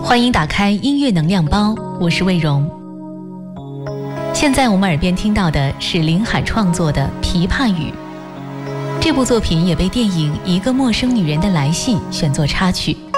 欢迎打开音乐能量包，我是魏荣。现在我们耳边听到的是林海创作的《琵琶语》，这部作品也被电影《一个陌生女人的来信》选作插曲。